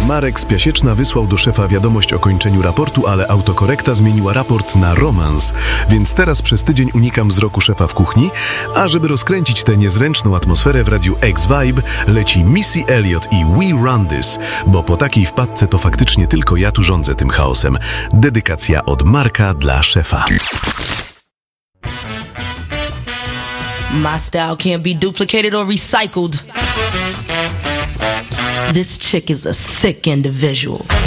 Marek z Piasieczna wysłał do szefa wiadomość o kończeniu raportu, ale autokorekta zmieniła raport na romans, więc teraz przez tydzień unikam wzroku szefa w kuchni, a żeby rozkręcić tę niezręczną atmosferę w radiu X-Vibe leci Missy Elliott i We Run This, bo po takiej wpadce to faktycznie tylko ja tu rządzę tym chaosem. Dedykacja od Marka dla szefa. My style can't be duplicated or recycled. This chick is a sick individual.